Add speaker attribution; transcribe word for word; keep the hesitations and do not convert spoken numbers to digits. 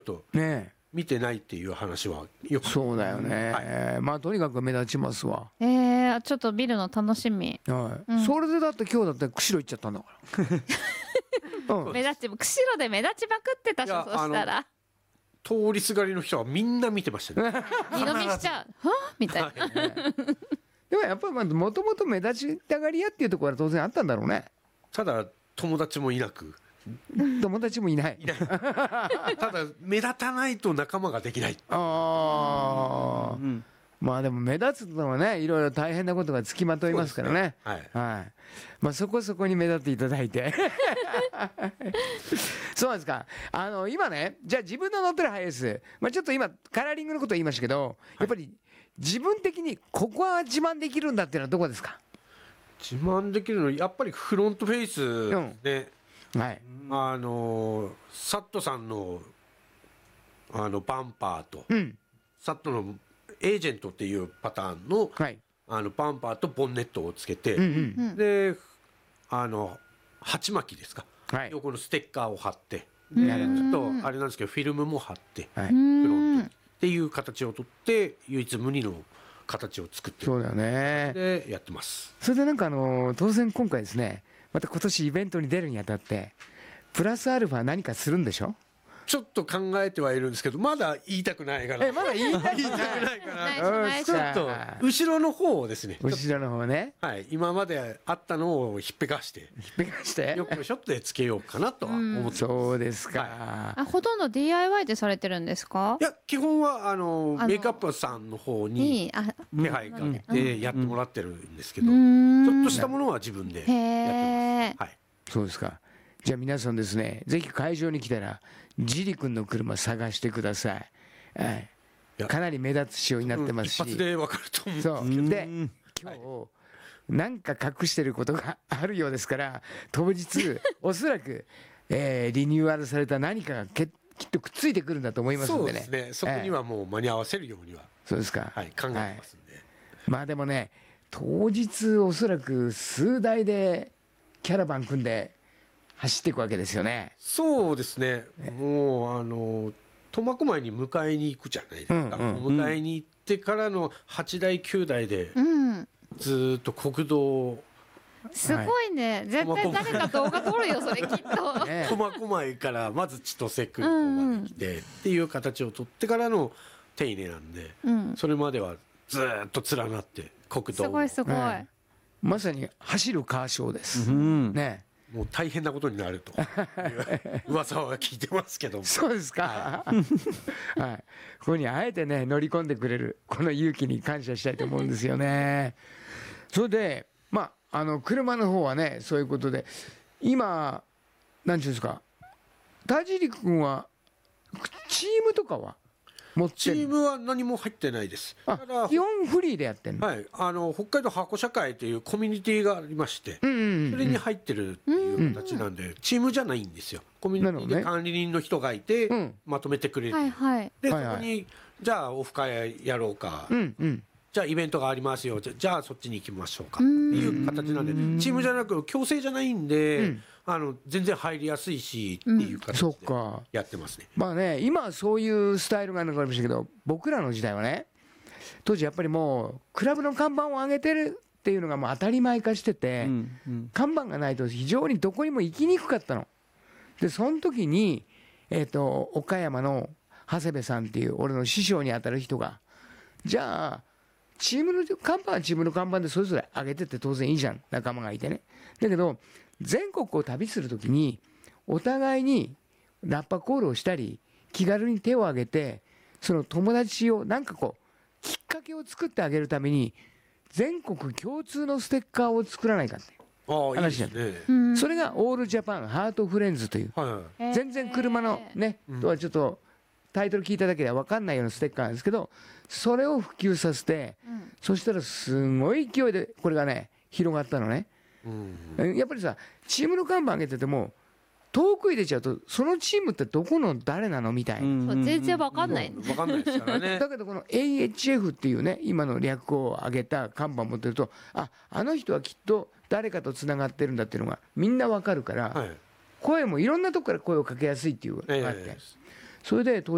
Speaker 1: と
Speaker 2: ね
Speaker 1: 見てないっていう話はよく。
Speaker 2: そうだよね、
Speaker 1: はい、
Speaker 2: まあとにかく目立ちますわ。
Speaker 3: えー、ちょっと見るの楽しみ。
Speaker 2: はい、
Speaker 3: うん、
Speaker 2: それでだって今日だって釧路行っちゃったんだから、うん、
Speaker 3: 目立ち釧路で目立ちまくってたしょ。そしたら
Speaker 1: 通りすがりの人はみんな見てましたね。
Speaker 3: 二度見しちゃうはみたいな、はい、
Speaker 2: でもやっぱりもともと目立ちたがり屋っていうところは当然あったんだろうね。
Speaker 1: ただ友達もいなく
Speaker 2: 友達もいない
Speaker 1: いないただ目立たないと仲間ができない。
Speaker 2: ああ、うん、まあでも目立つのはねいろいろ大変なことがつきまといますからね。
Speaker 1: はい、
Speaker 2: はい、まあそこそこに目立っていただいてそうなんですか。あの今ねじゃあ自分の乗ってるハイエース、まあ、ちょっと今カラーリングのこと言いましたけど、やっぱり自分的にここは自慢できるんだっていうのはどこですか？
Speaker 1: 自慢できるのやっぱりフロントフェイスで、
Speaker 2: うん、はい、
Speaker 1: あのサットさんのあのバンパーと、うん、サットのエージェントっていうパターンの、はい、あのバンパーとボンネットをつけて、うんうん、であの鉢巻きですか、はい、横のステッカーを貼って、ちょっとあれなんですけどフィルムも貼って、はい、フロントっていう形をとって唯一無二の形を作ってる。
Speaker 2: そうだよね。
Speaker 1: でやってます。
Speaker 2: それでなんかあの当然今回ですね、また今年イベントに出るにあたってプラスアルファ何かするんでしょ？
Speaker 1: ちょっと考えてはいるんですけどまだ言いたくないから。
Speaker 2: えまだ言いたくない
Speaker 1: 言いたくないからちょっと後ろの方をですね。
Speaker 2: 後ろの方ね。
Speaker 1: はい、今まであったのをひっぺかして
Speaker 2: ひっぺかして
Speaker 1: よくしょってつけようかなとは思ってます。
Speaker 2: そうですか、
Speaker 3: はい、あほとんど ディーアイワイ でされてるんですか？
Speaker 1: いや基本はあのメイクアップさんの方に手配かけてやってもらってるんですけど、ちょっとしたものは自分でやってます。はい、
Speaker 2: そうですか。じゃあ皆さんですね、ぜひ会場に来たらジリ君の車探してください。はい、かなり目立つ仕様になってますし、
Speaker 1: 一発でわかると思う。
Speaker 2: そうで今日、はい、なんか隠してることがあるようですから当日おそらく、えー、リニューアルされた何かがけきっとくっついてくるんだと思いますんでね。
Speaker 1: そうですね。そこにはもう間に合わせるようには、
Speaker 2: そうですか、
Speaker 1: はい、考えてますんで、はい、
Speaker 2: まあでもね当日おそらく数台でキャラバン組んで走っていくわけですよね。
Speaker 1: そうですね。もうあの苫小牧に迎えに行くじゃないですか、うんうん、迎えに行ってからのはちだいきゅうだいでずっと国道を、
Speaker 3: すごいね、はい、絶対誰か動画撮るよそれきっと
Speaker 1: 苫小牧からまず千歳空港まで来て、うんうん、っていう形を取ってからの手入れなんで、うん、それまではずっと連なって国道を
Speaker 3: すごいすごい、
Speaker 2: ね、まさに走るカーショーです、うん、ね。
Speaker 1: もう大変なことになると噂は聞いてますけども。
Speaker 2: そうですか、はい、はい、ここにあえてね乗り込んでくれるこの勇気に感謝したいと思うんですよね。それでまああの車の方はねそういうことで今何ていうんですか、田尻君はチームとかは持ってる？
Speaker 1: チームは何も入ってないです。
Speaker 2: あ、ただ基本フリーでやってるの？
Speaker 1: はい、あの北海道箱社会というコミュニティがありまして、うんうんうん、それに入ってるっていう形なんで、うんうん、チームじゃないんですよ。コミュニティで管理人の人がいて、ね、まとめてくれる、
Speaker 3: はいはい、
Speaker 1: でそこにじゃあオフ会やろうか、うんうん、じゃあイベントがありますよ、じゃあそっちに行きましょうかっていう形なんで、チームじゃなく強制じゃないんで、うん、あの全然入りやすいしっていう形でやってますね、
Speaker 2: うん、まあね今はそういうスタイルがあるのかもしれないけど、僕らの時代はね当時やっぱりもうクラブの看板を上げてるっていうのがもう当たり前化してて、うんうん、看板がないと非常にどこにも行きにくかったので、その時に、えーと、岡山の長谷部さんっていう俺の師匠にあたる人が、じゃあチームの看板はチームの看板でそれぞれ上げてって当然いいじゃん、仲間がいてね。だけど全国を旅するときにお互いにラッパコールをしたり気軽に手を挙げてその友達をなんかこうきっかけを作ってあげるために全国共通のステッカーを作らないかって話なんですね。それがオールジャパンハートフレンズという、はい、全然車のね、えー、とはちょっとタイトル聞いただけでは分かんないようなステッカーなんですけど、それを普及させて、うん、そしたらすごい勢いでこれがね広がったのね、うん、やっぱりさチームの看板上げてても遠く入れちゃうとそのチームってどこの誰なのみたいな、うん
Speaker 3: うん、全然分かんない、
Speaker 1: うん、分かんないですからね
Speaker 2: だけどこの エーエイチエフ っていうね今の略を上げた看板持ってると、ああの人はきっと誰かとつながってるんだっていうのがみんな分かるから、はい、声もいろんなとこから声をかけやすいっていうのがあって、えー、それで当